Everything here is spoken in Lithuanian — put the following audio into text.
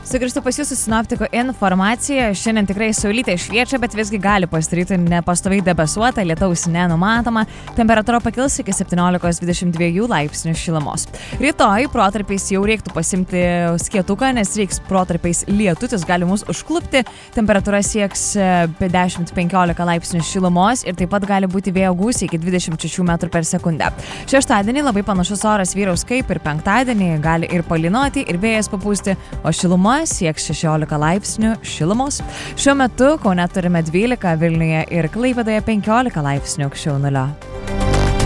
Sugrįžtu pas jūsų sinoptiko informaciją. Šiandien tikrai saulytė šviečia, bet visgi gali pasidaryti nepastoviai debesuota, lietaus nenumatoma. Temperatūra pakils iki 17-22 laipsnių šilumos. Rytoj protarpiais jau reiktų pasimti skėtuką, nes reiks protarpiais lietutis, gali mus užklupti. Temperatūra sieks 10-15 laipsnių šilumos ir taip pat gali būti vėjo gūsiai iki 26 metrų per sekundę. Šeštadienį labai panašus oras vyraus kaip ir penktadienį, gali ir palynoti, ir vėjas papūsti, o šiluma sieks 16 laipsnių šilumos. Šiuo metu Kaune turime 12, Vilniuje ir Klaipėdoje 15 laipsnių aukščiau nulio.